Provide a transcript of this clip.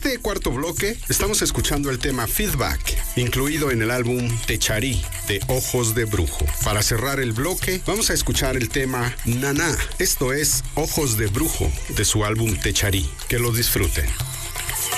este cuarto bloque estamos escuchando el tema Feedback, incluido en el álbum Techarí de Ojos de Brujo. Para cerrar el bloque, vamos a escuchar el tema Naná. Esto es Ojos de Brujo de su álbum Techarí. Que lo disfruten.